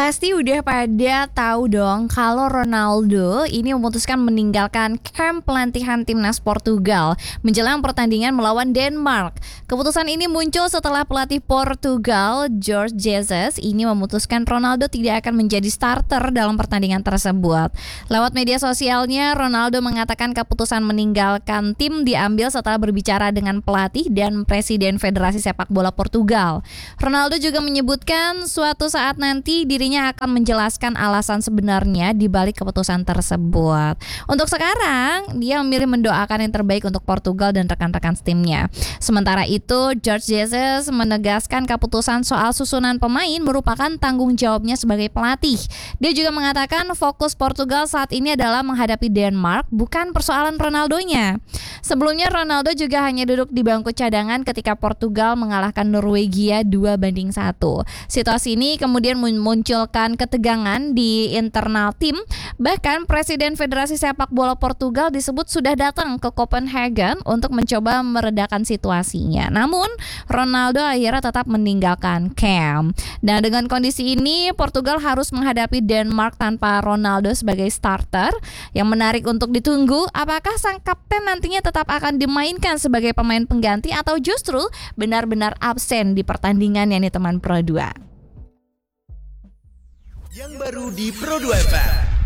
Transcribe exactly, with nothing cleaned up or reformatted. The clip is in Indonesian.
Pasti udah pada tahu dong kalau Ronaldo ini memutuskan meninggalkan kamp pelatihan timnas Portugal menjelang pertandingan melawan Denmark. Keputusan ini muncul setelah pelatih Portugal Jorge Jesus ini memutuskan Ronaldo tidak akan menjadi starter dalam pertandingan tersebut. Lewat media sosialnya, Ronaldo mengatakan keputusan meninggalkan tim diambil setelah berbicara dengan pelatih dan Presiden Federasi Sepak Bola Portugal. Ronaldo juga menyebutkan suatu saat nanti dirinya akan menjelaskan alasan sebenarnya di balik keputusan tersebut. Untuk sekarang, dia memilih mendoakan yang terbaik untuk Portugal dan rekan-rekan timnya. Sementara itu, Jorge Jesus menegaskan keputusan soal susunan pemain merupakan tanggung jawabnya sebagai pelatih. Dia juga mengatakan fokus Portugal saat ini adalah menghadapi Denmark, bukan persoalan Ronaldonya. Sebelumnya, Ronaldo juga hanya duduk di bangku cadangan ketika Portugal mengalahkan Norwegia dua banding satu. Situasi ini kemudian memunculkan ketegangan di internal tim. Bahkan Presiden Federasi Sepak Bola Portugal disebut sudah datang ke Copenhagen untuk mencoba meredakan situasinya. Namun Ronaldo akhirnya tetap meninggalkan camp. Nah, dengan kondisi ini Portugal harus menghadapi Denmark tanpa Ronaldo sebagai starter. Yang menarik untuk ditunggu, apakah sang kapten nantinya tetap akan dimainkan sebagai pemain pengganti atau justru benar-benar absen di pertandingan yang teman Pro dua. Yang baru di Pro dua F M.